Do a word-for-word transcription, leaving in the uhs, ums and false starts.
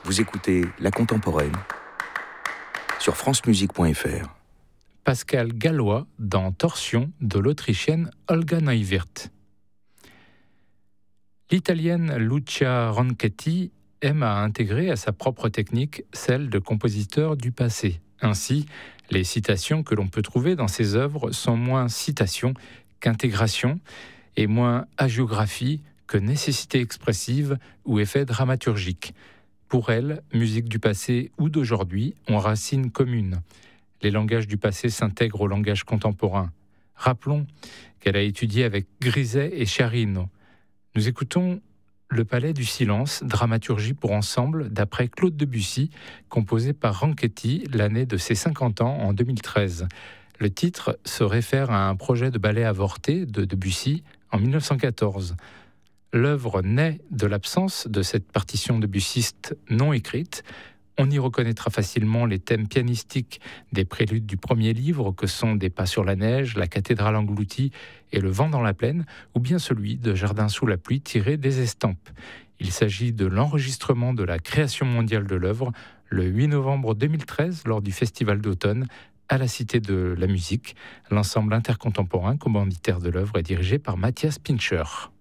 Vous écoutez La Contemporaine sur francemusique point f r. Pascal Gallois dans Torsion de l'Autrichienne Olga Neuwirth. L'Italienne Lucia Ronchetti aime à intégrer à sa propre technique celle de compositeur du passé. Ainsi, les citations que l'on peut trouver dans ses œuvres sont moins citations qu'intégration et moins hagiographie que nécessité expressive ou effet dramaturgique. Pour elle, musique du passé ou d'aujourd'hui ont racines communes. Les langages du passé s'intègrent au langage contemporain. Rappelons qu'elle a étudié avec Griset et Sciarrino. Nous écoutons Le Palais du Silence, dramaturgie pour ensemble d'après Claude Debussy, composé par Ronchetti l'année de ses cinquante ans en deux mille treize. Le titre se réfère à un projet de ballet avorté de Debussy en mille neuf cent quatorze. L'œuvre naît de l'absence de cette partition debussiste non écrite. On y reconnaîtra facilement les thèmes pianistiques des préludes du premier livre que sont Des pas sur la neige, La cathédrale engloutie et Le vent dans la plaine, ou bien celui de Jardin sous la pluie tiré des estampes. Il s'agit de l'enregistrement de la création mondiale de l'œuvre le huit novembre deux mille treize lors du festival d'automne à la Cité de la Musique. L'ensemble intercontemporain commanditaire de l'œuvre est dirigé par Matthias Pincher.